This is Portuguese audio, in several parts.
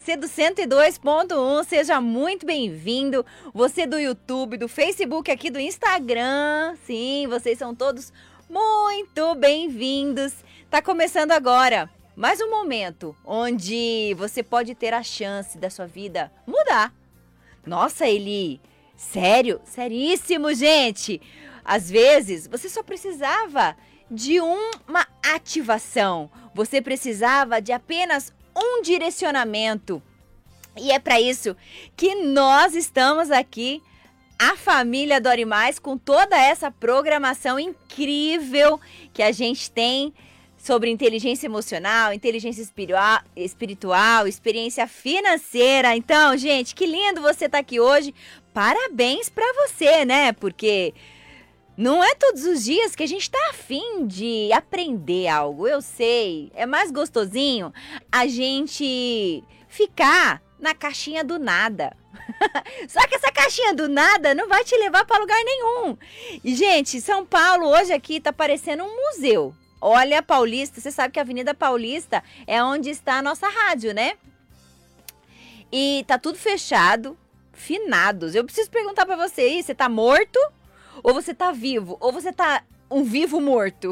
você do 102.1, seja muito bem-vindo. Você do YouTube, do Facebook, aqui do Instagram, sim, vocês são todos muito bem-vindos. Tá começando agora mais um momento onde você pode ter a chance da sua vida mudar. Nossa, Eli, sério? Seríssimo, gente! Às vezes, você só precisava de uma ativação. Você precisava de apenas um direcionamento. E é para isso que nós estamos aqui, a família Dore Mais, com toda essa programação incrível que a gente tem sobre inteligência emocional, inteligência espiritual, experiência financeira. Então, gente, que lindo você estar aqui hoje. Parabéns para você, né? Porque não é todos os dias que a gente tá afim de aprender algo. Eu sei, é mais gostosinho a gente ficar na caixinha do nada. Só que essa caixinha do nada não vai te levar para lugar nenhum. E, gente, São Paulo hoje aqui tá parecendo um museu. Olha, Paulista, você sabe que a Avenida Paulista é onde está a nossa rádio, né? E tá tudo fechado, finados. Eu preciso perguntar para você aí, você tá morto? Ou você tá vivo? Ou você tá um vivo morto?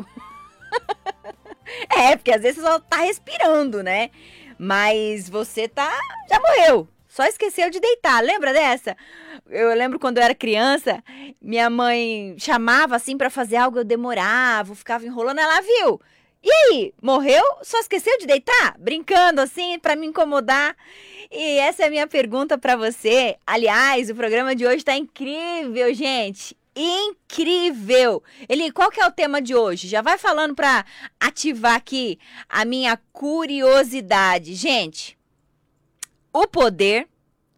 Porque às vezes você só tá respirando, né? Mas você já morreu. Só esqueceu de deitar. Lembra dessa? Eu lembro quando eu era criança, minha mãe chamava assim pra fazer algo, eu demorava, ficava enrolando, ela viu. E aí, morreu? Só esqueceu de deitar? Brincando assim, pra me incomodar. E essa é a minha pergunta pra você. Aliás, o programa de hoje tá incrível, gente. Incrível! Eli, qual que é o tema de hoje? Já vai falando para ativar aqui a minha curiosidade. Gente, o poder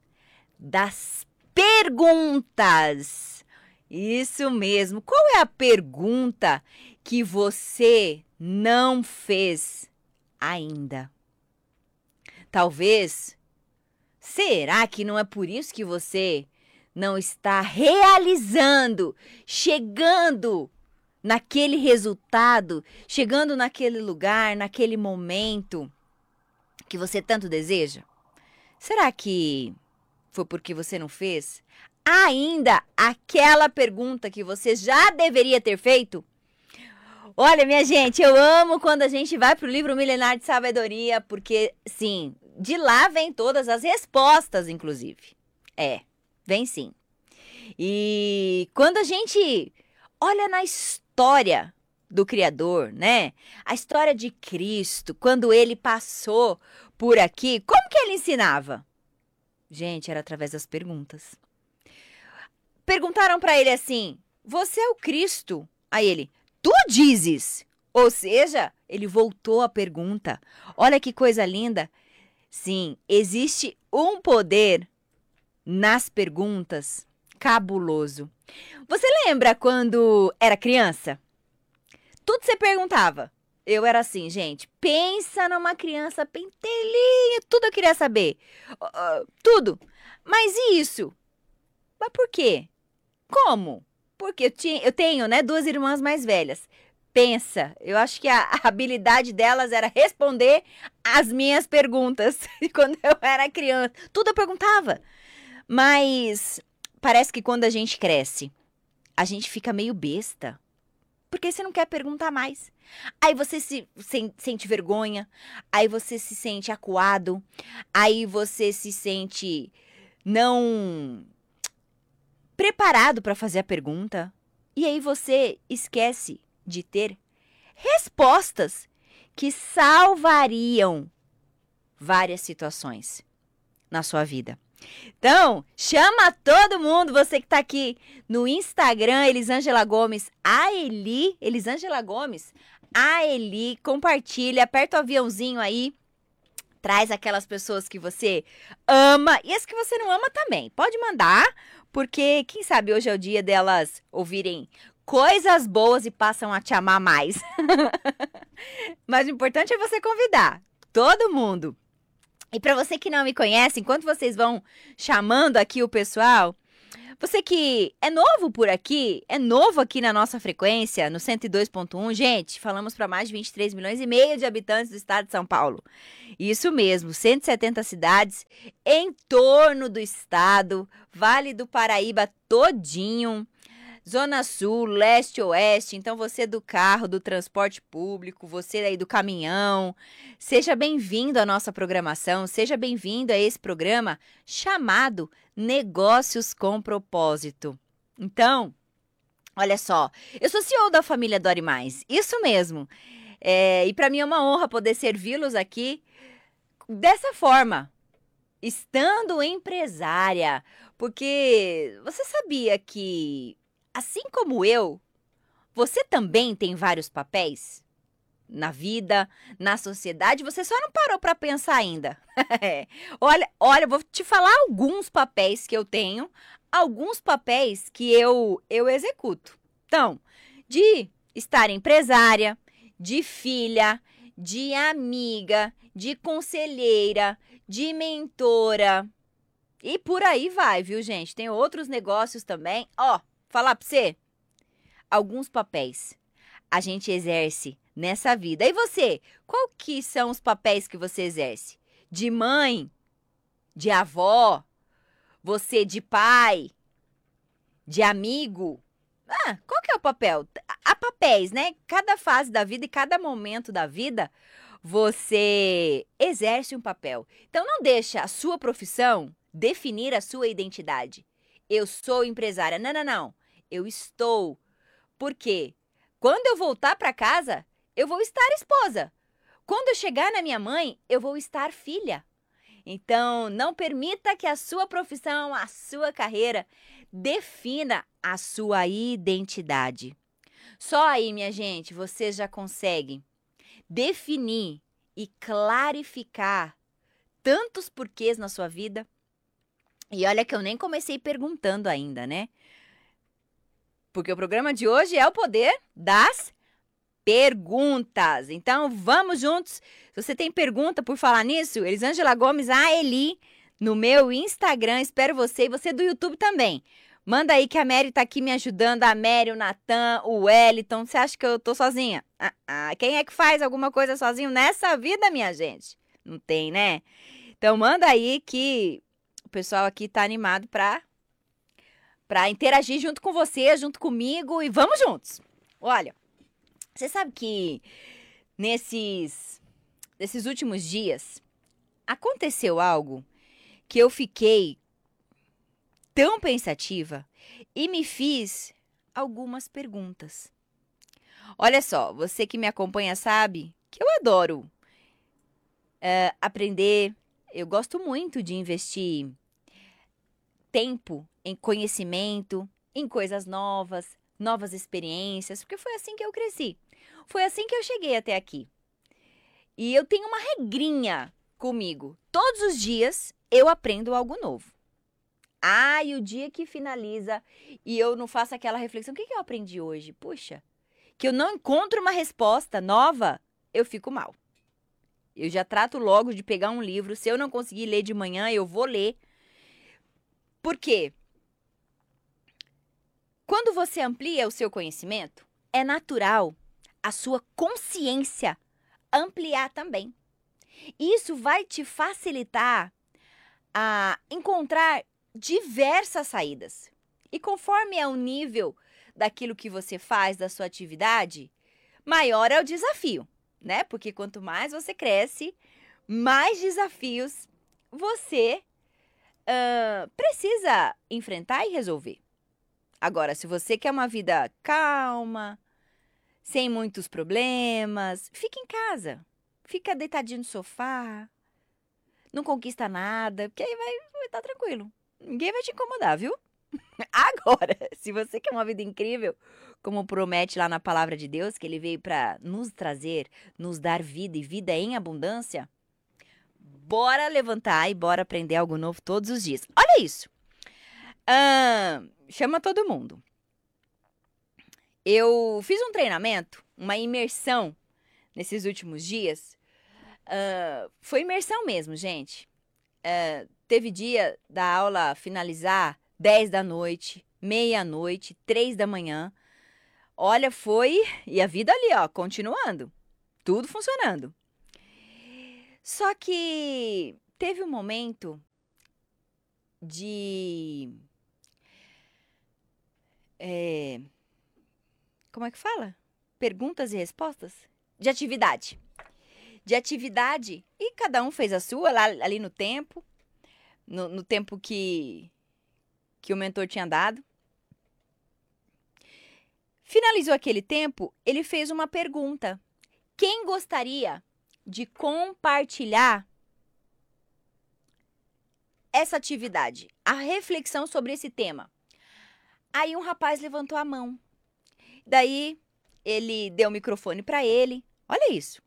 das perguntas. Isso mesmo. Qual é a pergunta que você não fez ainda? Talvez, será que não é por isso que você não está realizando, chegando naquele resultado, chegando naquele lugar, naquele momento que você tanto deseja? Será que foi porque você não fez ainda aquela pergunta que você já deveria ter feito? Olha, minha gente, eu amo quando a gente vai para o livro Milenar de Sabedoria, porque, sim, de lá vem todas as respostas, inclusive. Vem sim. E quando a gente olha na história do Criador, né? A história de Cristo, quando ele passou por aqui, como que ele ensinava? Gente, era através das perguntas. Perguntaram para ele assim: você é o Cristo? Aí ele: tu dizes. Ou seja, ele voltou à pergunta. Olha que coisa linda. Sim, existe um poder nas perguntas cabuloso. Você lembra quando era criança? Tudo você perguntava. Eu era assim, gente. Pensa numa criança pentelinha. Tudo eu queria saber. Tudo. Mas e isso? Mas por quê? Como? Porque eu tenho, né, 2 irmãs mais velhas. Pensa, eu acho que a habilidade delas era responder as minhas perguntas. Quando eu era criança, tudo eu perguntava. Mas parece que quando a gente cresce, a gente fica meio besta. Porque você não quer perguntar mais. Aí você sente vergonha, aí você se sente acuado, aí você se sente não preparado para fazer a pergunta. E aí você esquece de ter respostas que salvariam várias situações na sua vida. Então, chama todo mundo, você que tá aqui no Instagram, Elisângela Gomes, a Eli, Elisângela Gomes, a Eli, compartilha, aperta o aviãozinho aí, traz aquelas pessoas que você ama e as que você não ama também, pode mandar, porque quem sabe hoje é o dia delas ouvirem coisas boas e passam a te amar mais. Mas o importante é você convidar todo mundo. E para você que não me conhece, enquanto vocês vão chamando aqui o pessoal, Você que é novo por aqui, é novo aqui na nossa frequência, no 102.1, gente, falamos para mais de 23 milhões e meio de habitantes do estado de São Paulo. Isso mesmo, 170 cidades em torno do estado, Vale do Paraíba todinho, Zona Sul, Leste, Oeste. Então você do carro, do transporte público, você aí do caminhão, seja bem-vindo à nossa programação, seja bem-vindo a esse programa chamado Negócios com Propósito. Então, olha só, eu sou CEO da família Dore Mais, isso mesmo. E para mim é uma honra poder servi-los aqui dessa forma, estando empresária, porque você sabia que, assim como eu, você também tem vários papéis na vida, na sociedade, você só não parou para pensar ainda. Olha, eu vou te falar alguns papéis que eu tenho, alguns papéis que eu executo. Então, de estar empresária, de filha, de amiga, de conselheira, de mentora e por aí vai, viu, gente? Tem outros negócios também. Ó, falar pra você, alguns papéis a gente exerce nessa vida. E você, qual que são os papéis que você exerce? De mãe, de avó, você de pai, de amigo? Qual que é o papel? Há papéis, né? Cada fase da vida e cada momento da vida, você exerce um papel. Então não deixa a sua profissão definir a sua identidade. Eu sou empresária. Não, não, não. Eu estou. Por quê? Quando eu voltar para casa, eu vou estar esposa. Quando eu chegar na minha mãe, eu vou estar filha. Então, não permita que a sua profissão, a sua carreira, defina a sua identidade. Só aí, minha gente, você já consegue definir e clarificar tantos porquês na sua vida. E olha que eu nem comecei perguntando ainda, né? Porque o programa de hoje é o poder das perguntas. Então, vamos juntos. Se você tem pergunta por falar nisso, Elisângela Gomes, a Eli, no meu Instagram. Espero você e você do YouTube também. Manda aí que a Mary tá aqui me ajudando. A Mary, o Natan, o Wellington. Você acha que eu tô sozinha? Quem é que faz alguma coisa sozinho nessa vida, minha gente? Não tem, né? Então, manda aí que o pessoal aqui tá animado pra interagir junto com você, junto comigo e vamos juntos. Olha, você sabe que nesses últimos dias aconteceu algo que eu fiquei tão pensativa e me fiz algumas perguntas. Olha só, você que me acompanha sabe que eu adoro aprender, eu gosto muito de investir tempo em conhecimento, em coisas novas, novas experiências, porque foi assim que eu cresci. Foi assim que eu cheguei até aqui. E eu tenho uma regrinha comigo. Todos os dias eu aprendo algo novo. E o dia que finaliza e eu não faço aquela reflexão, o que eu aprendi hoje? Puxa, que eu não encontro uma resposta nova, eu fico mal. Eu já trato logo de pegar um livro. Se eu não conseguir ler de manhã, eu vou ler. Por quê? Quando você amplia o seu conhecimento, é natural a sua consciência ampliar também. Isso vai te facilitar a encontrar diversas saídas. E conforme é o nível daquilo que você faz, da sua atividade, maior é o desafio, né? Porque quanto mais você cresce, mais desafios você precisa enfrentar e resolver. Agora, se você quer uma vida calma, sem muitos problemas, fica em casa. Fica deitadinho no sofá, não conquista nada, porque aí vai estar tranquilo. Ninguém vai te incomodar, viu? Agora, se você quer uma vida incrível, como promete lá na palavra de Deus, que ele veio para nos trazer, nos dar vida e vida em abundância, bora levantar e bora aprender algo novo todos os dias. Olha isso. Chama todo mundo. Eu fiz um treinamento, uma imersão nesses últimos dias. Foi imersão mesmo, gente. Teve dia da aula finalizar 10 da noite, meia-noite, 3 da manhã. Olha, foi... E a vida ali, ó, continuando. Tudo funcionando. Só que teve um momento de... como é que fala? Perguntas e respostas? De atividade. De atividade. E cada um fez a sua lá, ali no tempo. No tempo que o mentor tinha dado. Finalizou aquele tempo, ele fez uma pergunta. Quem gostaria de compartilhar essa atividade? A reflexão sobre esse tema. Aí um rapaz levantou a mão. Daí ele deu o microfone para ele. Olha isso.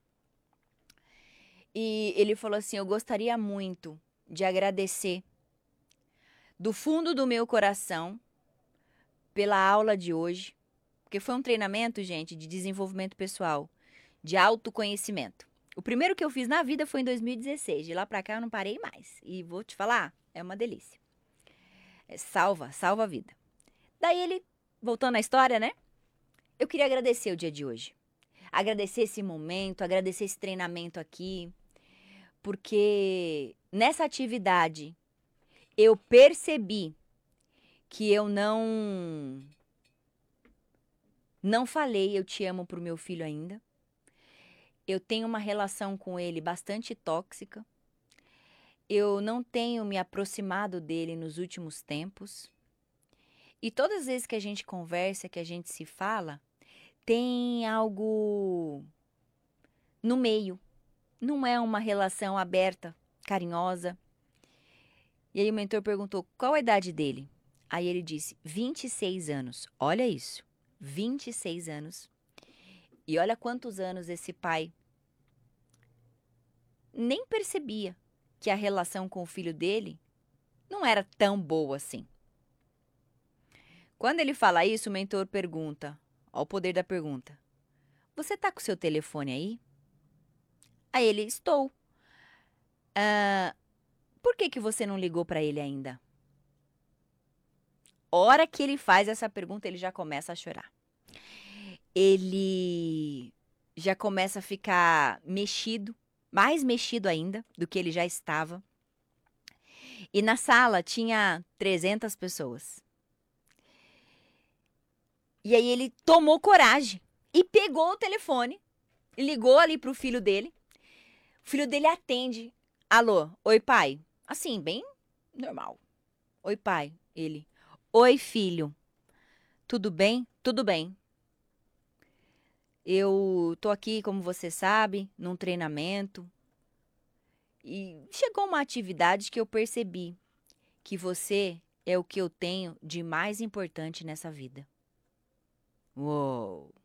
E ele falou assim: eu gostaria muito de agradecer do fundo do meu coração pela aula de hoje. Porque foi um treinamento, gente, de desenvolvimento pessoal, de autoconhecimento. O primeiro que eu fiz na vida foi em 2016. De lá pra cá eu não parei mais. E vou te falar, é uma delícia. Salva a vida. Daí ele, voltando à história, né? Eu queria agradecer o dia de hoje. Agradecer esse momento, agradecer esse treinamento aqui. Porque nessa atividade eu percebi que eu não falei eu te amo pro meu filho ainda. Eu tenho uma relação com ele bastante tóxica. Eu não tenho me aproximado dele nos últimos tempos. E todas as vezes que a gente conversa, que a gente se fala, tem algo no meio. Não é uma relação aberta, carinhosa. E aí o mentor perguntou, qual a idade dele? Aí ele disse, 26 anos. Olha isso, 26 anos. E olha quantos anos esse pai nem percebia que a relação com o filho dele não era tão boa assim. Quando ele fala isso, o mentor pergunta, ao poder da pergunta, você tá com o seu telefone aí? Aí ele, estou. Por que você não ligou para ele ainda? Hora que ele faz essa pergunta, ele já começa a chorar. Ele já começa a ficar mexido, mais mexido ainda do que ele já estava. E na sala tinha 300 pessoas. E aí ele tomou coragem e pegou o telefone, ligou ali pro filho dele. O filho dele atende. Alô, oi pai. Assim, bem normal. Oi pai, ele. Oi filho, tudo bem? Tudo bem. Eu tô aqui, como você sabe, num treinamento. E chegou uma atividade que eu percebi que você é o que eu tenho de mais importante nessa vida. Uou!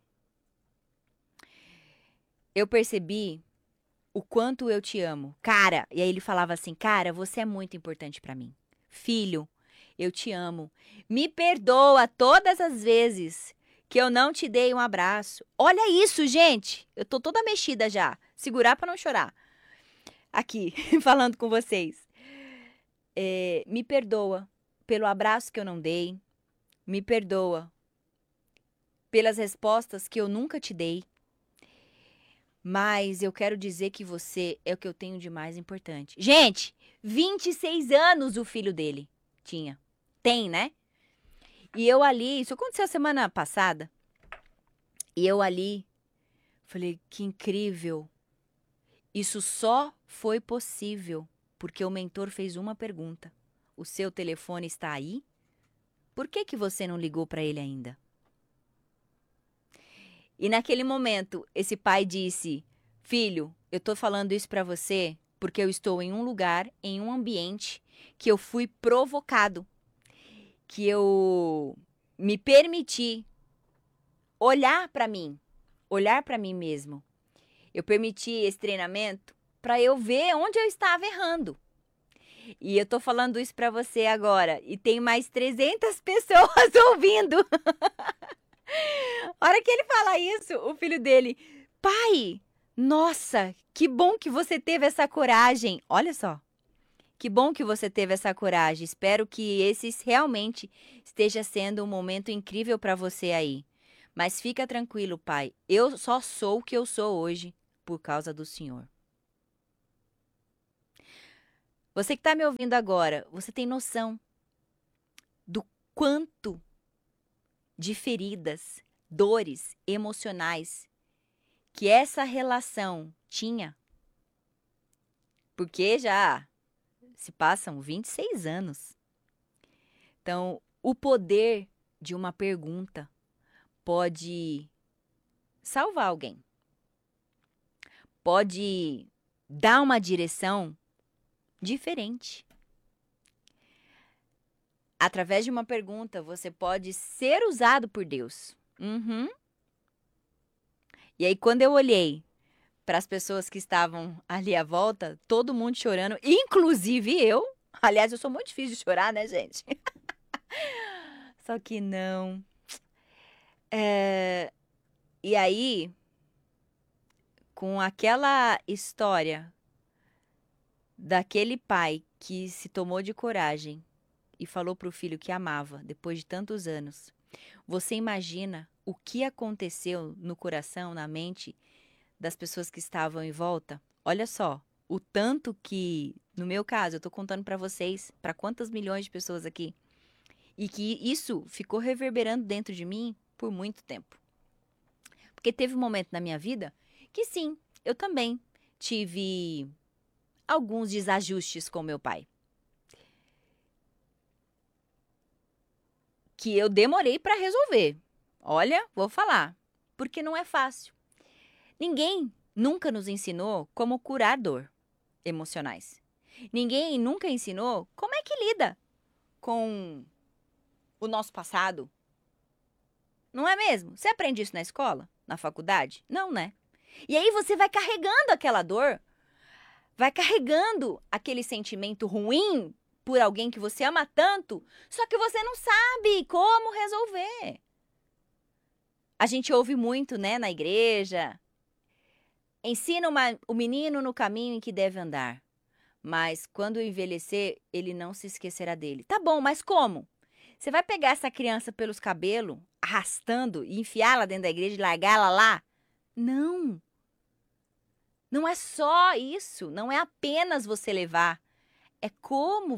Eu percebi o quanto eu te amo. Cara, e aí ele falava assim, cara, você é muito importante pra mim. Filho, eu te amo. Me perdoa todas as vezes que eu não te dei um abraço. Olha isso, gente. Eu tô toda mexida já. Segurar pra não chorar. Aqui, falando com vocês. Me perdoa pelo abraço que eu não dei. Me perdoa pelas respostas que eu nunca te dei. Mas eu quero dizer que você é o que eu tenho de mais importante. Gente, 26 anos o filho dele tinha. Tem, né? E eu ali, isso aconteceu semana passada. E eu ali, falei, que incrível. Isso só foi possível porque o mentor fez uma pergunta. O seu telefone está aí? Por que você não ligou para ele ainda? E naquele momento, esse pai disse, filho, eu tô falando isso para você porque eu estou em um lugar, em um ambiente que eu fui provocado, que eu me permiti olhar para mim mesmo. Eu permiti esse treinamento para eu ver onde eu estava errando. E eu tô falando isso para você agora e tem mais 300 pessoas ouvindo. A hora que ele fala isso, o filho dele, pai, nossa, que bom que você teve essa coragem. Olha só, Que bom que você teve essa coragem. Espero que esse realmente esteja sendo um momento incrível para você aí. Mas fica tranquilo, pai. Eu só sou o que eu sou hoje por causa do Senhor. Você que está me ouvindo agora, você tem noção do quanto de feridas, dores emocionais que essa relação tinha? Porque já se passam 26 anos. Então, o poder de uma pergunta pode salvar alguém. Pode dar uma direção diferente. Através de uma pergunta, você pode ser usado por Deus. Uhum. E aí, quando eu olhei para as pessoas que estavam ali à volta, todo mundo chorando, inclusive eu. Aliás, eu sou muito difícil de chorar, né, gente? Só que não. E aí, com aquela história daquele pai que se tomou de coragem e falou para o filho que amava depois de tantos anos, você imagina o que aconteceu no coração, na mente das pessoas que estavam em volta? Olha só, o tanto que, no meu caso, eu tô contando para vocês, para quantas milhões de pessoas aqui, e que isso ficou reverberando dentro de mim por muito tempo. Porque teve um momento na minha vida que sim, eu também tive alguns desajustes com meu pai. Que eu demorei para resolver. Olha, vou falar, porque não é fácil. Ninguém nunca nos ensinou como curar dor emocionais. Ninguém nunca ensinou como é que lida com o nosso passado. Não é mesmo? Você aprende isso na escola? Na faculdade? Não, né? E aí você vai carregando aquela dor, vai carregando aquele sentimento ruim por alguém que você ama tanto, só que você não sabe como resolver. A gente ouve muito, né, na igreja. Ensina o menino no caminho em que deve andar, mas quando envelhecer, ele não se esquecerá dele. Tá bom, mas como? Você vai pegar essa criança pelos cabelos, arrastando e enfiá-la dentro da igreja e largá-la lá? Não. Não é só isso, não é apenas você levar, é como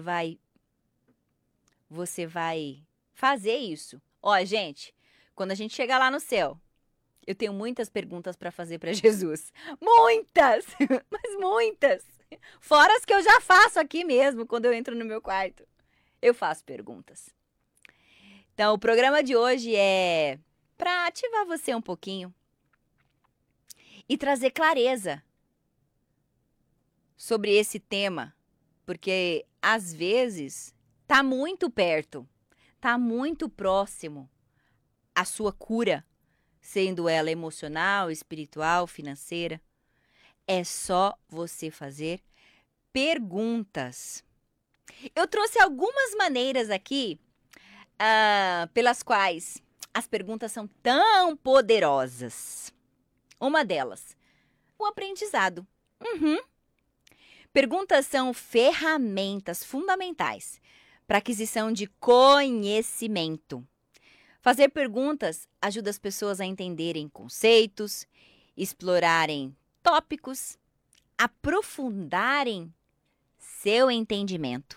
você vai fazer isso. Ó, gente, quando a gente chegar lá no céu, eu tenho muitas perguntas para fazer para Jesus. Muitas! Mas muitas! Fora as que eu já faço aqui mesmo, quando eu entro no meu quarto. Eu faço perguntas. Então, o programa de hoje é para ativar você um pouquinho e trazer clareza sobre esse tema, porque às vezes tá muito perto, tá muito próximo a sua cura, sendo ela emocional, espiritual, financeira. É só você fazer perguntas. Eu trouxe algumas maneiras aqui pelas quais as perguntas são tão poderosas. Uma delas, o aprendizado. Uhum. Perguntas são ferramentas fundamentais para aquisição de conhecimento. Fazer perguntas ajuda as pessoas a entenderem conceitos, explorarem tópicos, aprofundarem seu entendimento.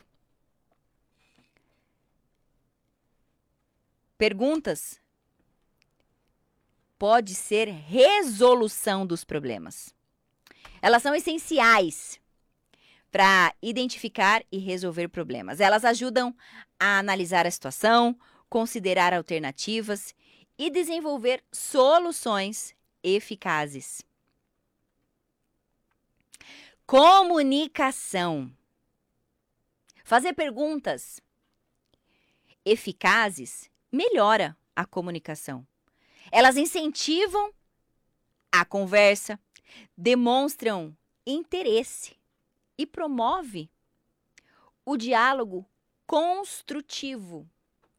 Perguntas pode ser resolução dos problemas. Elas são essenciais para identificar e resolver problemas. Elas ajudam a analisar a situação, considerar alternativas e desenvolver soluções eficazes. Comunicação. Fazer perguntas eficazes melhora a comunicação. Elas incentivam a conversa, demonstram interesse e promove o diálogo construtivo.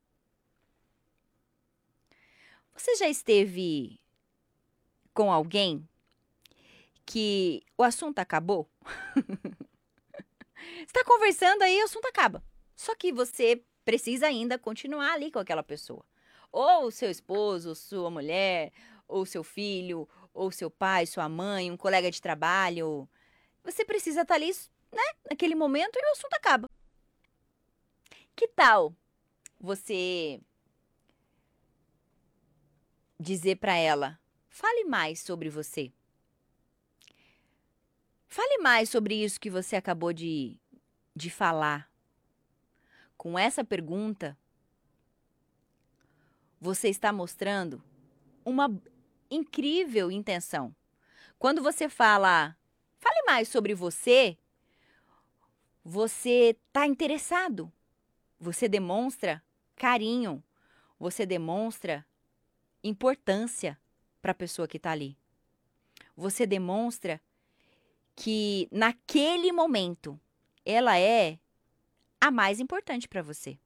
Você já esteve com alguém que o assunto acabou? Você tá conversando aí, o assunto acaba. Só que você precisa ainda continuar ali com aquela pessoa. Ou seu esposo, ou sua mulher, ou seu filho, ou seu pai, sua mãe, um colega de trabalho. Você precisa estar ali, né, naquele momento e o assunto acaba. Que tal você dizer para ela: fale mais sobre você. Fale mais sobre isso que você acabou de falar. Com essa pergunta, você está mostrando uma incrível intenção. Quando você fala, fale mais sobre você, você está interessado. Você demonstra carinho. Você demonstra importância para a pessoa que está ali. Você demonstra que naquele momento ela é a mais importante para você.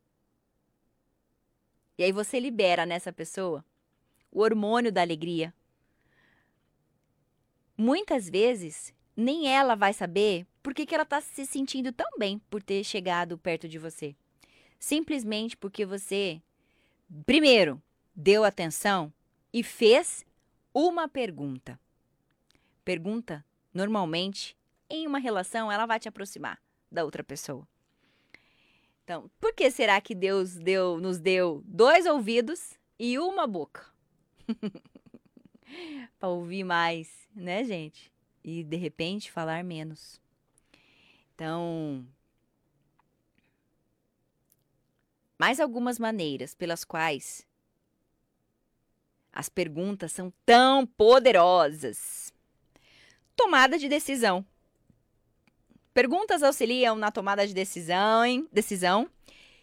E aí você libera nessa pessoa o hormônio da alegria. Muitas vezes, nem ela vai saber por que ela está se sentindo tão bem por ter chegado perto de você. Simplesmente porque você, primeiro, deu atenção e fez uma pergunta. Pergunta, normalmente, em uma relação, ela vai te aproximar da outra pessoa. Então, por que será que Deus nos deu 2 ouvidos e uma boca? Para ouvir mais, né, gente? E, de repente, falar menos. Então, mais algumas maneiras pelas quais as perguntas são tão poderosas. Tomada de decisão. Perguntas auxiliam na tomada de decisão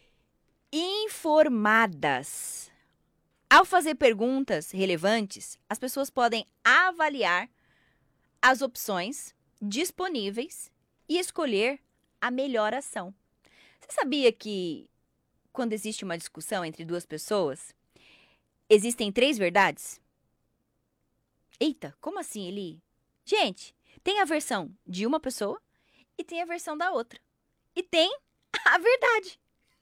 informadas. Ao fazer perguntas relevantes, as pessoas podem avaliar as opções disponíveis e escolher a melhor ação. Você sabia que quando existe uma discussão entre 2 pessoas, existem 3 verdades? Eita, como assim, Eli? Gente, tem a versão de uma pessoa e tem a versão da outra. E tem a verdade.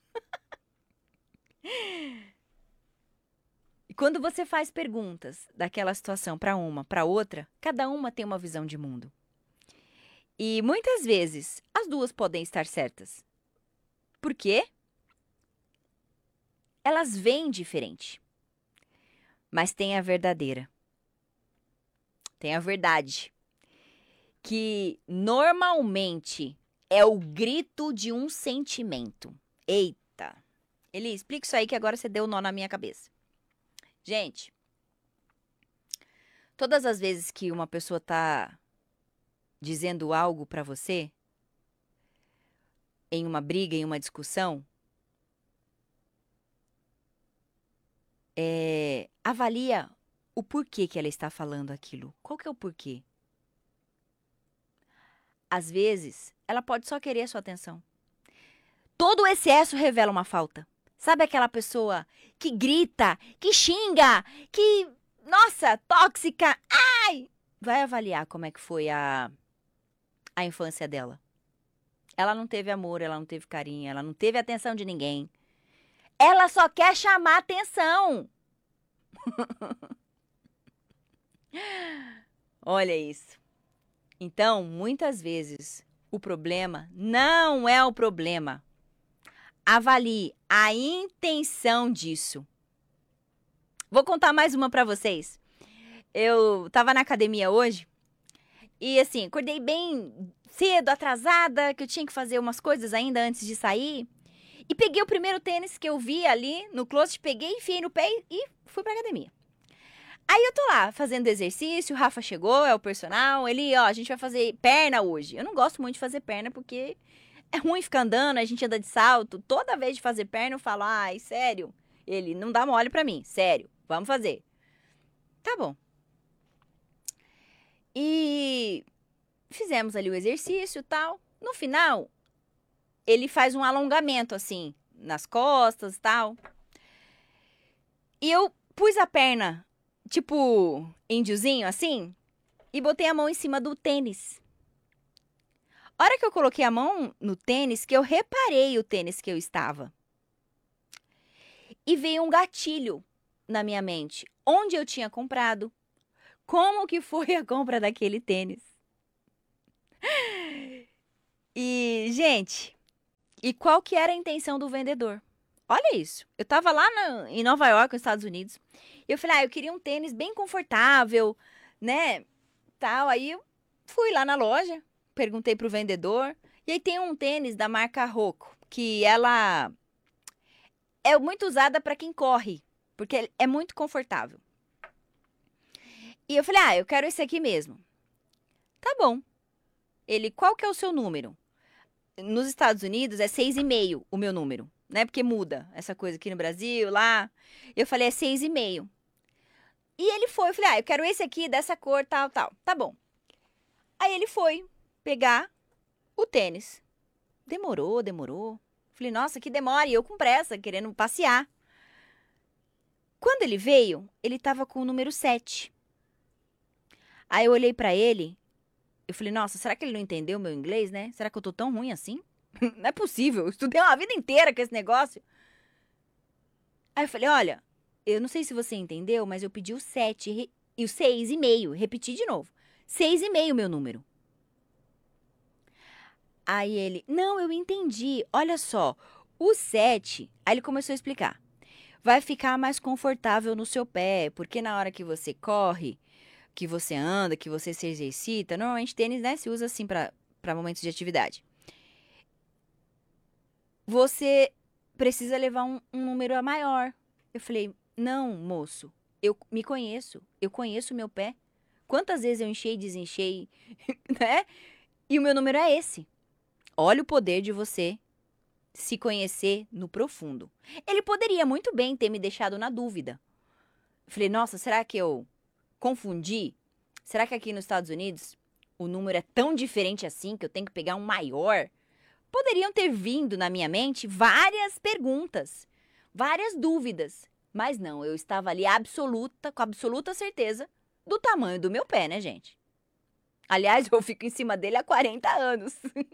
E quando você faz perguntas daquela situação para uma, para outra, cada uma tem uma visão de mundo. E muitas vezes as 2 podem estar certas. Por quê? Elas veem diferente. Mas tem a verdadeira. Tem a verdade. Que normalmente é o grito de um sentimento. Eita! Eli, explica isso aí que agora você deu um nó na minha cabeça. Gente, todas as vezes que uma pessoa tá dizendo algo pra você, em uma briga, em uma discussão, avalia o porquê que ela está falando aquilo. Qual que é o porquê? Às vezes, ela pode só querer a sua atenção. Todo excesso revela uma falta. Sabe aquela pessoa que grita, que xinga, que, nossa, tóxica, ai! Vai avaliar como é que foi a infância dela. Ela não teve amor, ela não teve carinho, ela não teve atenção de ninguém. Ela só quer chamar atenção. Olha isso. Então, muitas vezes, o problema não é o problema. Avalie a intenção disso. Vou contar mais uma para vocês. Eu tava na academia hoje e, assim, acordei bem cedo, atrasada, que eu tinha que fazer umas coisas ainda antes de sair. E peguei o primeiro tênis que eu vi ali no closet, peguei, enfiei no pé e fui pra academia. Aí eu tô lá fazendo exercício, o Rafa chegou, é o personal, ele, ó, a gente vai fazer perna hoje. Eu não gosto muito de fazer perna porque é ruim ficar andando, a gente anda de salto. Toda vez de fazer perna eu falo, ai, sério? Ele, não dá mole pra mim, sério, vamos fazer. Tá bom. E fizemos ali o exercício e tal. No final, ele faz um alongamento assim, nas costas e tal. E eu pus a perna, tipo, índiozinho assim, e botei a mão em cima do tênis. A hora que eu coloquei a mão no tênis, que eu reparei o tênis que eu estava. E veio um gatilho na minha mente. Onde eu tinha comprado? Como que foi a compra daquele tênis? E, gente, e qual que era a intenção do vendedor? Olha isso. Eu tava lá em Nova York, nos Estados Unidos. E eu falei, eu queria um tênis bem confortável, né? Tal. Aí eu fui lá na loja, perguntei pro vendedor. E aí tem um tênis da marca Rocco, que ela é muito usada para quem corre, porque é muito confortável. E eu falei, eu quero esse aqui mesmo. Tá bom. Ele, qual que é o seu número? Nos Estados Unidos é 6,5 o meu número, né? Porque muda essa coisa aqui no Brasil, lá. Eu falei, é 6,5. E ele foi, eu falei, eu quero esse aqui, dessa cor, tal, tal. Tá bom. Aí ele foi pegar o tênis. Demorou. Falei, nossa, que demora. E eu com pressa, querendo passear. Quando ele veio, ele tava com o número 7. Aí eu olhei pra ele, eu falei, nossa, será que ele não entendeu o meu inglês, né? Será que eu tô tão ruim assim? Não é possível, eu estudei uma vida inteira com esse negócio. Aí eu falei, olha, eu não sei se você entendeu, mas eu pedi o 7 e o 6,5. Repeti de novo. 6,5 meu número. Aí ele, não, eu entendi. Olha só, o 7. Aí ele começou a explicar. Vai ficar mais confortável no seu pé, porque na hora que você corre, que você anda, que você se exercita, normalmente tênis, né, se usa assim para momentos de atividade. Você precisa levar um número a maior. Eu falei, não, moço, eu me conheço, eu conheço o meu pé. Quantas vezes eu enchei e desenchei, né? E o meu número é esse. Olha o poder de você se conhecer no profundo. Ele poderia muito bem ter me deixado na dúvida. Eu falei, nossa, será que eu confundi? Será que aqui nos Estados Unidos o número é tão diferente assim que eu tenho que pegar um maior? Poderiam ter vindo na minha mente várias perguntas, várias dúvidas. Mas não, eu estava ali com absoluta certeza do tamanho do meu pé, né, gente? Aliás, eu fico em cima dele há 40 anos.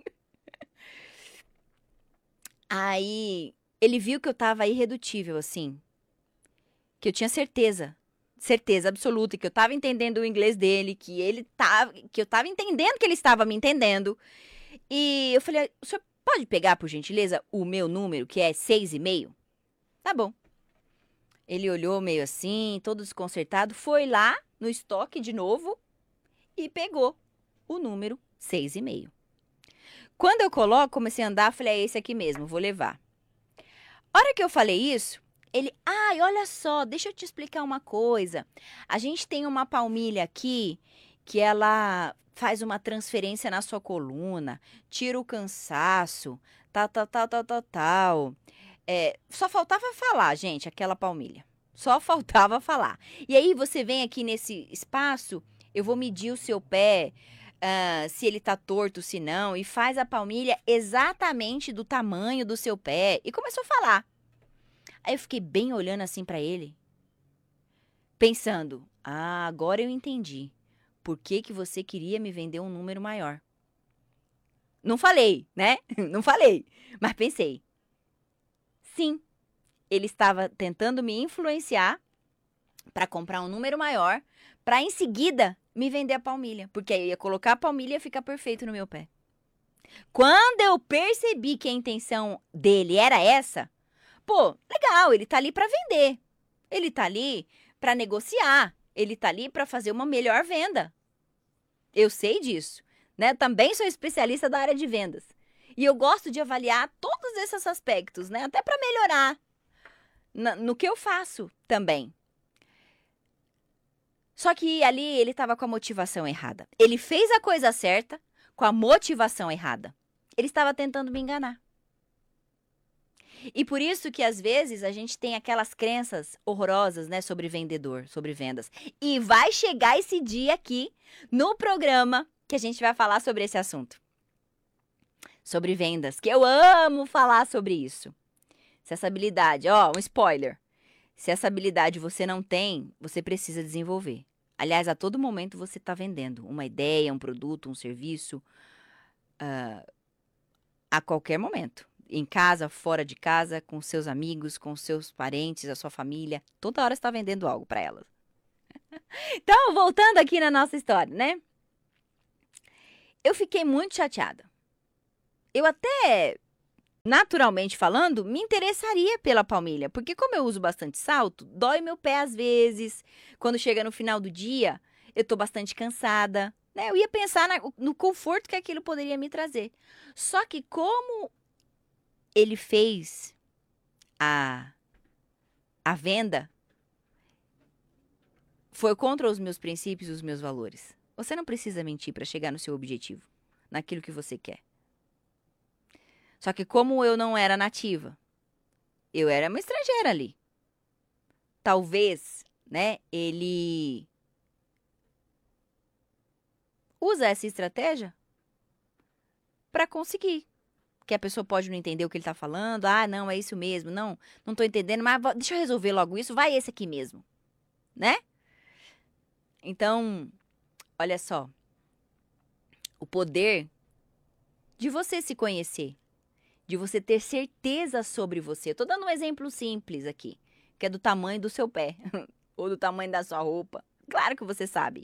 Aí, ele viu que eu estava irredutível, assim. Que eu tinha certeza absoluta, que eu estava entendendo o inglês dele, que eu estava entendendo que ele estava me entendendo. E eu falei, o senhor pode pegar, por gentileza, o meu número, que é 6,5? Tá bom. Ele olhou meio assim, todo desconcertado, foi lá no estoque de novo e pegou o número 6,5. Quando eu comecei a andar, falei, é esse aqui mesmo, vou levar. A hora que eu falei isso, ele, olha só, deixa eu te explicar uma coisa. A gente tem uma palmilha aqui que ela faz uma transferência na sua coluna, tira o cansaço, tal. Só faltava falar, gente, aquela palmilha. Só faltava falar. E aí você vem aqui nesse espaço, eu vou medir o seu pé, se ele tá torto, se não, e faz a palmilha exatamente do tamanho do seu pé. E começou a falar. Aí eu fiquei bem olhando assim pra ele, pensando, agora eu entendi. Por que que você queria me vender um número maior? Não falei, né? Não falei, mas pensei. Sim, ele estava tentando me influenciar para comprar um número maior, para em seguida me vender a palmilha, porque aí eu ia colocar a palmilha e ia ficar perfeito no meu pé. Quando eu percebi que a intenção dele era essa, pô, legal, ele tá ali para vender. Ele tá ali para negociar, ele tá ali para fazer uma melhor venda. Eu sei disso, né? Também sou especialista da área de vendas. E eu gosto de avaliar todos esses aspectos, né? Até para melhorar no que eu faço também. Só que ali ele estava com a motivação errada. Ele fez a coisa certa com a motivação errada. Ele estava tentando me enganar. E por isso que às vezes a gente tem aquelas crenças horrorosas, né, sobre vendedor, sobre vendas. E vai chegar esse dia aqui no programa que a gente vai falar sobre esse assunto. Sobre vendas, que eu amo falar sobre isso. Se essa habilidade, um spoiler. Se essa habilidade você não tem, você precisa desenvolver. Aliás, a todo momento você está vendendo uma ideia, um produto, um serviço. a qualquer momento. Em casa, fora de casa, com seus amigos, com seus parentes, a sua família. Toda hora você está vendendo algo para elas. Então, voltando aqui na nossa história, né? Eu fiquei muito chateada. Eu até, naturalmente falando, me interessaria pela palmilha. Porque como eu uso bastante salto, dói meu pé às vezes. Quando chega no final do dia, eu tô bastante cansada. Né? Eu ia pensar no conforto que aquilo poderia me trazer. Só que como ele fez a venda, foi contra os meus princípios e os meus valores. Você não precisa mentir para chegar no seu objetivo, naquilo que você quer. Só que como eu não era nativa, eu era uma estrangeira ali. Talvez, né, ele usa essa estratégia para conseguir. Que a pessoa pode não entender o que ele tá falando. Ah, não, é isso mesmo. Não tô entendendo, mas deixa eu resolver logo isso. Vai esse aqui mesmo, né? Então, olha só. O poder de você se conhecer, de você ter certeza sobre você. Eu tô dando um exemplo simples aqui, que é do tamanho do seu pé, ou do tamanho da sua roupa. Claro que você sabe.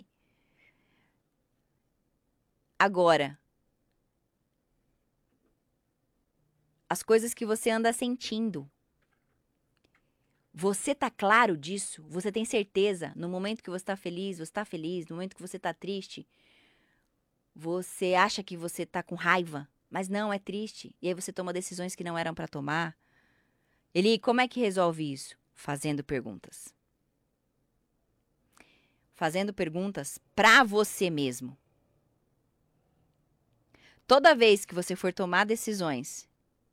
Agora, as coisas que você anda sentindo. Você tá claro disso? Você tem certeza? No momento que você tá feliz, você tá feliz. No momento que você tá triste, você acha que você tá com raiva, mas não, é triste. E aí você toma decisões que não eram para tomar. Como é que resolve isso? Fazendo perguntas. Fazendo perguntas para você mesmo. Toda vez que você for tomar decisões,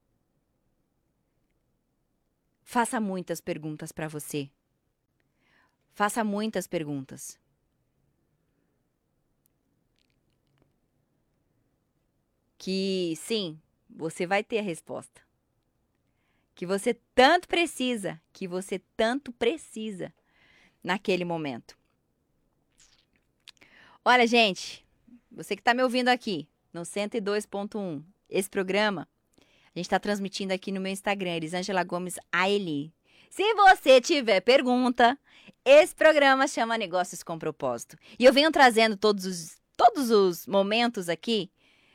faça muitas perguntas para você. Faça muitas perguntas. Que sim, você vai ter a resposta. Que você tanto precisa, naquele momento. Olha, gente, você que está me ouvindo aqui no 102.1, esse programa, a gente está transmitindo aqui no meu Instagram, Elisângela Gomes Aeli. Se você tiver pergunta, esse programa chama Negócios com Propósito. E eu venho trazendo todos os momentos aqui,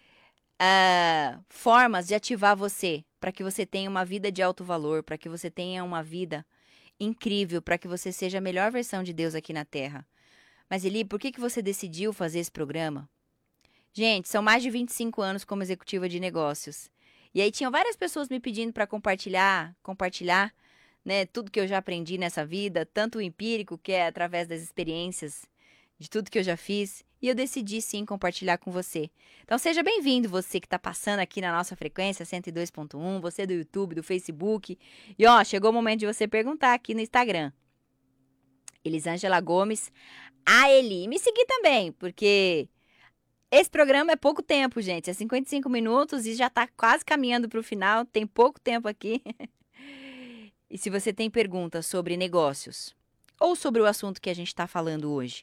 formas de ativar você, para que você tenha uma vida de alto valor, para que você tenha uma vida incrível, para que você seja a melhor versão de Deus aqui na Terra. Mas Eli, por que você decidiu fazer esse programa? Gente, são mais de 25 anos como executiva de negócios. E aí tinham várias pessoas me pedindo para compartilhar, né, tudo que eu já aprendi nessa vida, tanto o empírico, que é através das experiências, de tudo que eu já fiz. E eu decidi sim compartilhar com você. Então seja bem-vindo, você que está passando aqui na nossa frequência 102.1, você do YouTube, do Facebook. E ó, chegou o momento de você perguntar aqui no Instagram. Elisângela Gomes Aeli. Me seguir também, porque esse programa é pouco tempo, gente. É 55 minutos e já está quase caminhando para o final. Tem pouco tempo aqui. E se você tem perguntas sobre negócios ou sobre o assunto que a gente está falando hoje,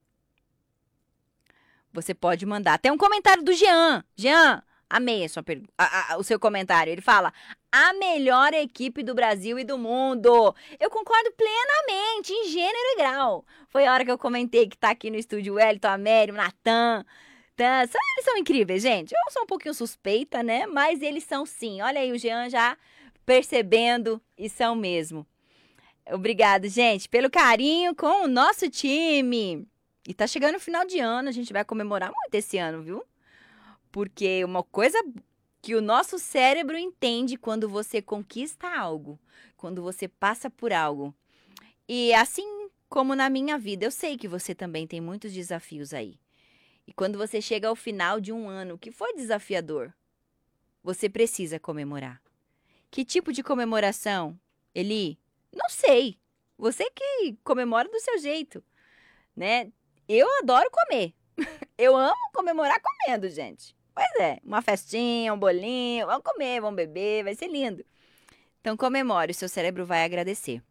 você pode mandar. Tem um comentário do Jean. Jean, amei o seu comentário. Ele fala, a melhor equipe do Brasil e do mundo. Eu concordo plenamente, em gênero e grau. Foi a hora que eu comentei que tá aqui no estúdio o Wellington, a Mary, o Natan. Eles são incríveis, gente. Eu sou um pouquinho suspeita, né? Mas eles são sim. Olha aí o Jean já percebendo e são mesmo. Obrigado, gente, pelo carinho com o nosso time. E tá chegando o final de ano, a gente vai comemorar muito esse ano, viu? Porque uma coisa que o nosso cérebro entende quando você conquista algo, quando você passa por algo. E assim como na minha vida, eu sei que você também tem muitos desafios aí. E quando você chega ao final de um ano que foi desafiador, você precisa comemorar. Que tipo de comemoração, Eli? Não sei. Você que comemora do seu jeito, né? Eu adoro comer. Eu amo comemorar comendo, gente. Pois é, uma festinha, um bolinho, vamos comer, vamos beber, vai ser lindo. Então comemore, o seu cérebro vai agradecer.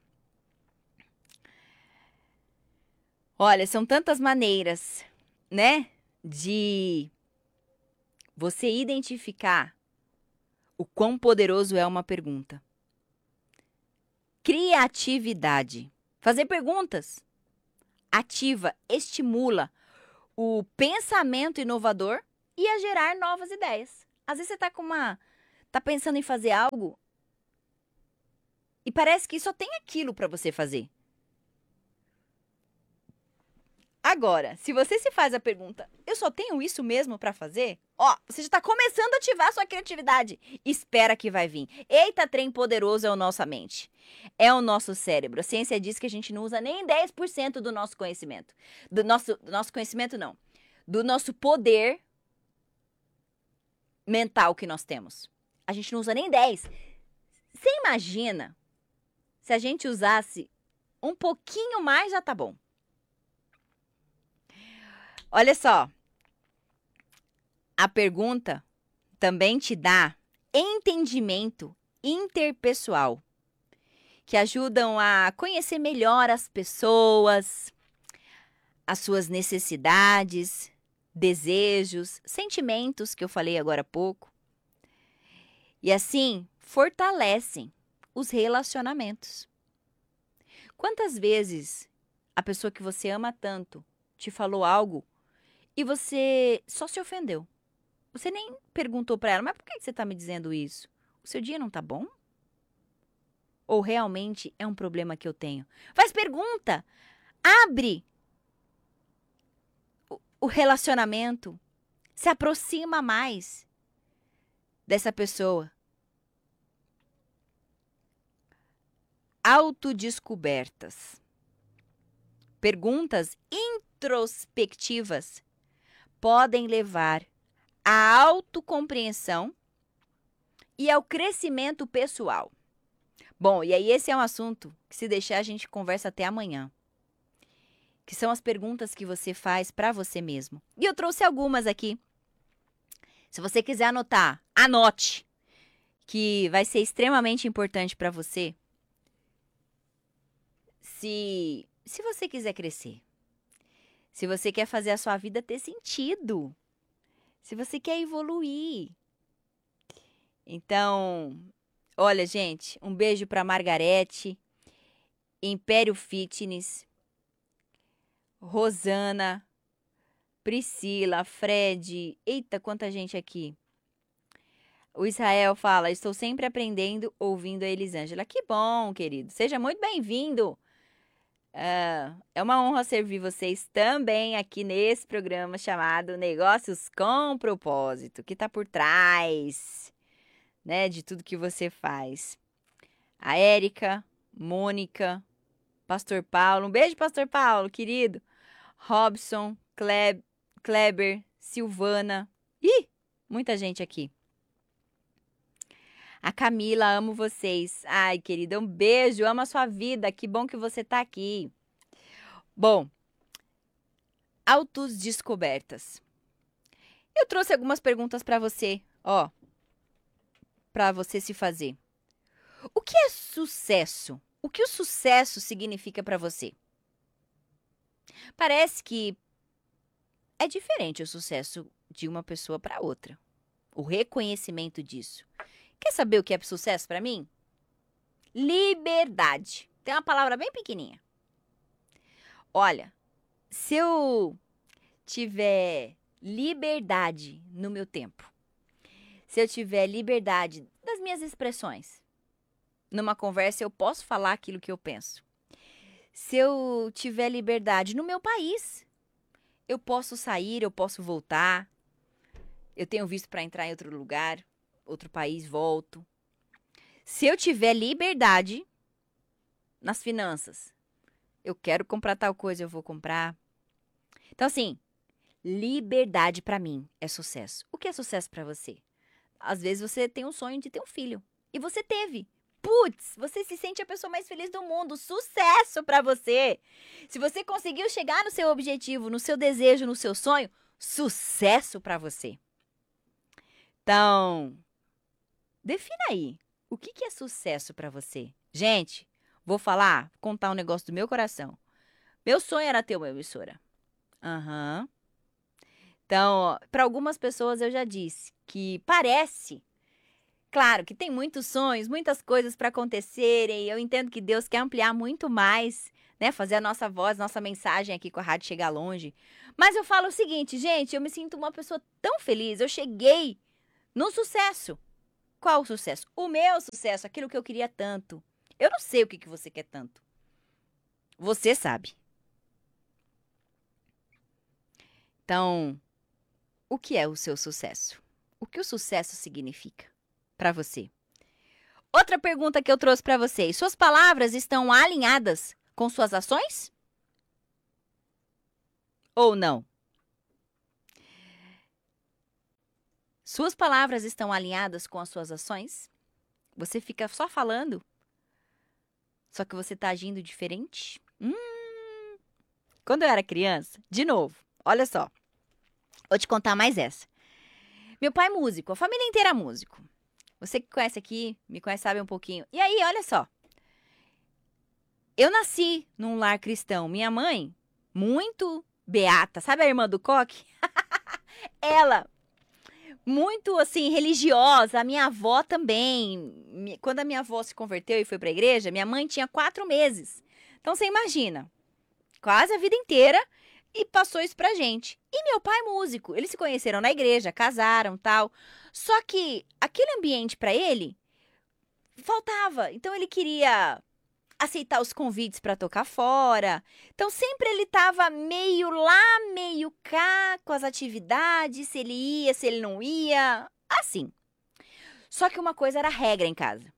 Olha, são tantas maneiras, né, de você identificar o quão poderoso é uma pergunta. Criatividade. Fazer perguntas ativa, estimula o pensamento inovador e a gerar novas ideias. Às vezes você tá pensando em fazer algo e parece que só tem aquilo para você fazer. Agora, se você se faz a pergunta, eu só tenho isso mesmo para fazer? Ó, você já está começando a ativar a sua criatividade. Espera que vai vir. Eita, trem poderoso é a nossa mente. É o nosso cérebro. A ciência diz que a gente não usa nem 10% do nosso conhecimento. Do nosso conhecimento, não. Do nosso poder mental que nós temos. A gente não usa nem 10. Você imagina se a gente usasse um pouquinho mais, já tá bom. Olha só, a pergunta também te dá entendimento interpessoal, que ajudam a conhecer melhor as pessoas, as suas necessidades, desejos, sentimentos, que eu falei agora há pouco. E assim, fortalecem os relacionamentos. Quantas vezes a pessoa que você ama tanto te falou algo e você só se ofendeu? Você nem perguntou para ela, mas por que você está me dizendo isso? O seu dia não tá bom? Ou realmente é um problema que eu tenho? Faz pergunta! Abre o relacionamento. Se aproxima mais dessa pessoa. Autodescobertas. Perguntas introspectivas podem levar à autocompreensão e ao crescimento pessoal. Bom, e aí esse é um assunto que, se deixar, a gente conversa até amanhã. Que são as perguntas que você faz para você mesmo. E eu trouxe algumas aqui. Se você quiser anotar, anote, que vai ser extremamente importante para você. Se você quiser crescer, se você quer fazer a sua vida ter sentido, se você quer evoluir. Então, olha, gente, um beijo para Margarete, Império Fitness, Rosana, Priscila, Fred, eita, quanta gente aqui. O Israel fala, estou sempre aprendendo, ouvindo a Elisângela. Que bom, querido, seja muito bem-vindo. É uma honra servir vocês também aqui nesse programa chamado Negócios com Propósito, que está por trás, né, de tudo que você faz. A Érica, Mônica, Pastor Paulo, um beijo, Pastor Paulo, querido. Robson, Kleber, Silvana. Ih, muita gente aqui. A Camila, amo vocês. Ai, querida, um beijo, amo a sua vida. Que bom que você tá aqui. Bom, autodescobertas. Eu trouxe algumas perguntas para você, ó, para você se fazer. O que é sucesso? O que o sucesso significa para você? Parece que é diferente o sucesso de uma pessoa para outra. O reconhecimento disso. Quer saber o que é sucesso para mim? Liberdade. Tem uma palavra bem pequenininha. Olha, se eu tiver liberdade no meu tempo, se eu tiver liberdade das minhas expressões, numa conversa eu posso falar aquilo que eu penso. Se eu tiver liberdade no meu país, eu posso sair, eu posso voltar. Eu tenho visto para entrar em outro lugar, outro país, volto. Se eu tiver liberdade nas finanças, eu quero comprar tal coisa, eu vou comprar. Então, assim, liberdade para mim é sucesso. O que é sucesso para você? Às vezes você tem um sonho de ter um filho e você teve. Putz, você se sente a pessoa mais feliz do mundo. Sucesso para você. Se você conseguiu chegar no seu objetivo, no seu desejo, no seu sonho, sucesso para você. Então, defina aí. O que é sucesso para você? Gente, vou contar um negócio do meu coração. Meu sonho era ter uma emissora. Então, para algumas pessoas eu já disse que parece, claro, que tem muitos sonhos, muitas coisas para acontecerem. Eu entendo que Deus quer ampliar muito mais, né? Fazer a nossa voz, nossa mensagem aqui com a rádio chegar longe. Mas eu falo o seguinte, gente, eu me sinto uma pessoa tão feliz. Eu cheguei no sucesso. Qual o sucesso? O meu sucesso, aquilo que eu queria tanto. Eu não sei o que você quer tanto. Você sabe. Então, o que é o seu sucesso? O que o sucesso significa para você? Outra pergunta que eu trouxe para vocês. Suas palavras estão alinhadas com suas ações? Ou não? Suas palavras estão alinhadas com as suas ações? Você fica só falando? Só que você está agindo diferente? Quando eu era criança, de novo, olha só. Vou te contar mais essa. Meu pai é músico, a família inteira é músico. Você que conhece aqui, me conhece, sabe um pouquinho. E aí, olha só. Eu nasci num lar cristão. Minha mãe, muito beata, sabe a irmã do Coque? Ela, muito assim, religiosa. A minha avó também. Quando a minha avó se converteu e foi para a igreja, minha mãe tinha 4 meses. Então, você imagina, quase a vida inteira. E passou isso pra gente. E meu pai é músico. Eles se conheceram na igreja, casaram, tal. Só que aquele ambiente pra ele faltava. Então ele queria aceitar os convites pra tocar fora. Então sempre ele tava meio lá, meio cá com as atividades, se ele ia, se ele não ia, assim. Só que uma coisa era regra em casa.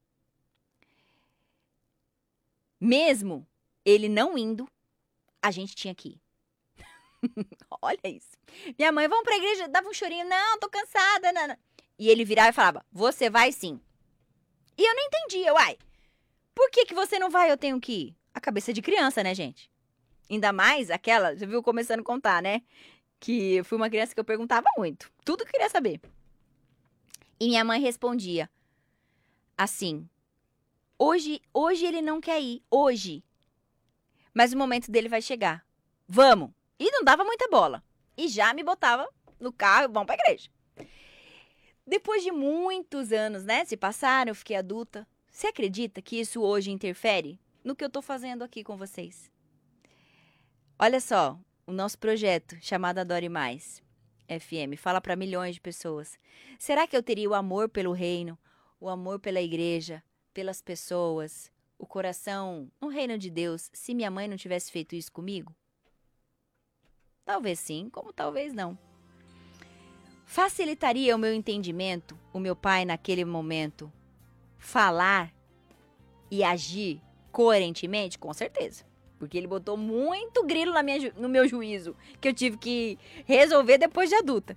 Mesmo ele não indo, a gente tinha que ir. Olha isso. Minha mãe, vamos pra igreja, dava um chorinho. Não, tô cansada, não. E ele virava e falava, você vai sim. E eu não entendia, uai. Por que você não vai, eu tenho que ir? A cabeça de criança, né, gente? Ainda mais aquela, já viu começando a contar, né? Que eu fui uma criança que eu perguntava muito. Tudo que eu queria saber. E minha mãe respondia assim, hoje ele não quer ir, hoje. Mas o momento dele vai chegar. Vamos. E não dava muita bola. E já me botava no carro e vamos pra igreja. Depois de muitos anos, né, se passaram, eu fiquei adulta. Você acredita que isso hoje interfere no que eu tô fazendo aqui com vocês? Olha só, o nosso projeto chamado Adore Mais FM fala para milhões de pessoas. Será que eu teria o amor pelo reino, o amor pela igreja, pelas pessoas, o coração no reino de Deus, se minha mãe não tivesse feito isso comigo? Talvez sim, como talvez não. Facilitaria o meu entendimento, o meu pai naquele momento, falar e agir coerentemente? Com certeza. Porque ele botou muito grilo no meu juízo, que eu tive que resolver depois de adulta.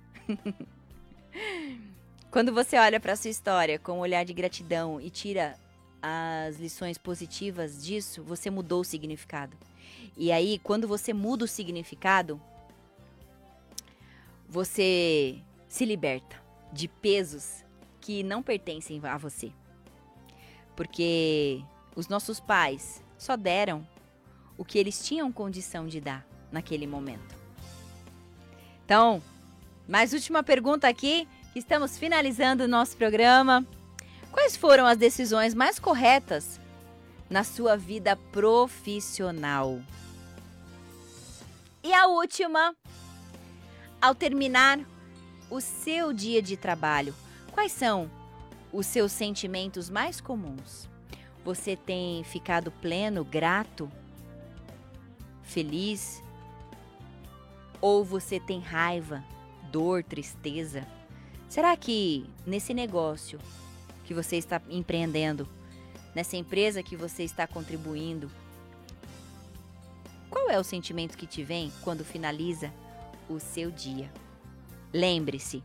Quando você olha para sua história com um olhar de gratidão e tira as lições positivas disso, você mudou o significado. E aí, quando você muda o significado, você se liberta de pesos que não pertencem a você. Porque os nossos pais só deram o que eles tinham condição de dar naquele momento. Então, mais última pergunta aqui, que estamos finalizando o nosso programa. Quais foram as decisões mais corretas na sua vida profissional? E a última, ao terminar o seu dia de trabalho, quais são os seus sentimentos mais comuns? Você tem ficado pleno, grato, feliz? Ou você tem raiva, dor, tristeza? Será que nesse negócio que você está empreendendo, nessa empresa que você está contribuindo, qual é o sentimento que te vem quando finaliza o seu dia? Lembre-se,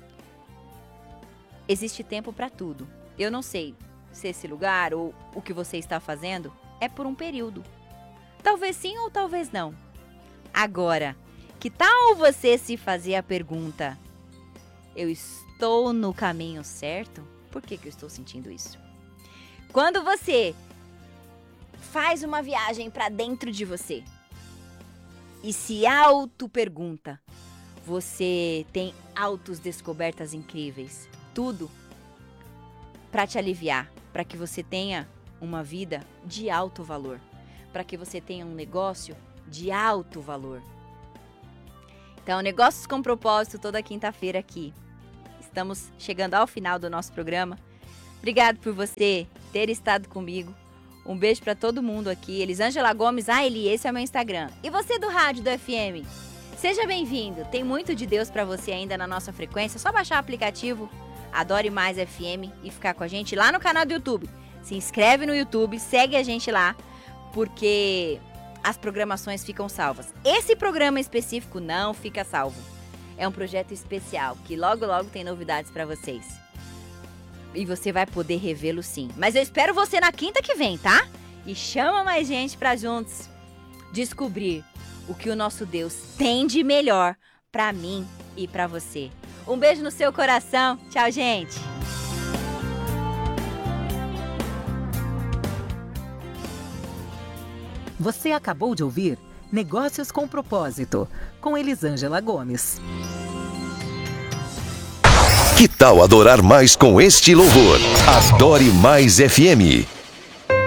existe tempo para tudo. Eu não sei se esse lugar ou o que você está fazendo é por um período. Talvez sim ou talvez não. Agora, que tal você se fazer a pergunta: eu estou no caminho certo? Por que eu estou sentindo isso? Quando você faz uma viagem para dentro de você e se auto-pergunta: você tem autodescobertas incríveis. Tudo para te aliviar, para que você tenha uma vida de alto valor, para que você tenha um negócio de alto valor. Então, Negócios com Propósito, toda quinta-feira aqui. Estamos chegando ao final do nosso programa. Obrigado por você ter estado comigo. Um beijo para todo mundo aqui. Elisângela Gomes, Eli, esse é o meu Instagram. E você do rádio, do FM? Seja bem-vindo. Tem muito de Deus para você ainda na nossa frequência. É só baixar o aplicativo Adore Mais FM e ficar com a gente lá no canal do YouTube. Se inscreve no YouTube, segue a gente lá, porque as programações ficam salvas. Esse programa específico não fica salvo. É um projeto especial, que logo, logo tem novidades para vocês. E você vai poder revê-lo sim. Mas eu espero você na quinta que vem, tá? E chama mais gente para juntos descobrir o que o nosso Deus tem de melhor para mim e para você. Um beijo no seu coração. Tchau, gente. Você acabou de ouvir Negócios com Propósito, com Elisângela Gomes. Que tal adorar mais com este louvor? Adore Mais FM.